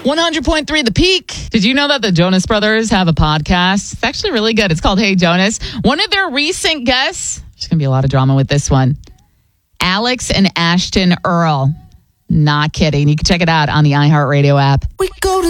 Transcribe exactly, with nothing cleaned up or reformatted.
one hundred point three The Peak. Did you know that the Jonas Brothers have a podcast? It's actually really good. It's called Hey Jonas. One of their recent guests, there's going to be a lot of drama with this one, Alex and Ashton Earl. Not kidding. You can check it out on the iHeartRadio app. We go to